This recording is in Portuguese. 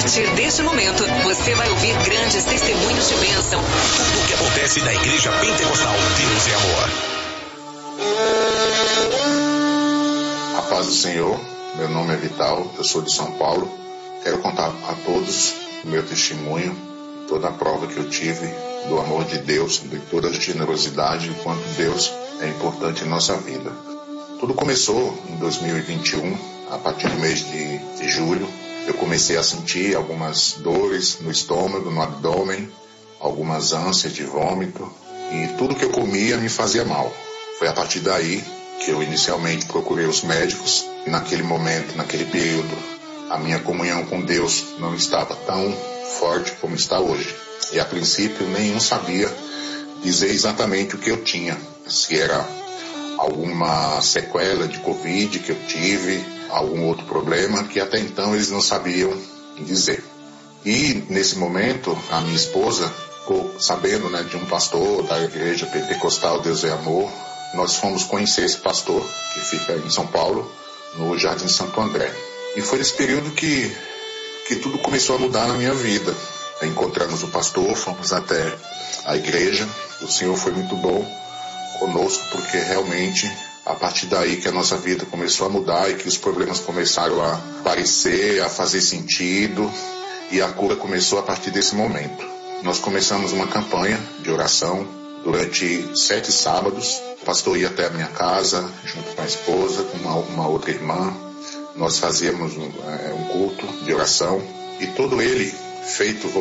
partir deste momento, você vai ouvir grandes testemunhos de bênção. Tudo o que acontece na Igreja Pentecostal Deus é Amor. A paz do Senhor, meu nome é Vital, eu sou de São Paulo. Quero contar a todos o meu testemunho, toda a prova que eu tive do amor de Deus, de toda a generosidade, o quanto Deus é importante em nossa vida. Tudo começou em 2021, a partir do mês de julho. Eu comecei a sentir algumas dores no estômago, no abdômen, algumas ânsias de vômito, e tudo que eu comia me fazia mal. Foi a partir daí que eu inicialmente procurei os médicos, e naquele momento, naquele período, a minha comunhão com Deus não estava tão forte como está hoje. E a princípio nenhum sabia dizer exatamente o que eu tinha, se era alguma sequela de Covid que eu tive, algum outro problema, que até então eles não sabiam dizer. E nesse momento, a minha esposa ficou sabendo, de um pastor da Igreja Pentecostal Deus é Amor. Nós fomos conhecer esse pastor, que fica em São Paulo, no Jardim Santo André. E foi nesse período que tudo começou a mudar na minha vida. Encontramos o pastor, fomos até a igreja. O Senhor foi muito bom conosco, porque realmente a partir daí que a nossa vida começou a mudar e que os problemas começaram a aparecer, a fazer sentido, e a cura começou a partir desse momento. Nós começamos uma campanha de oração durante 7 sábados. O pastor ia até a minha casa, junto com a esposa, com uma outra irmã. Nós fazíamos um culto de oração, e todo ele feito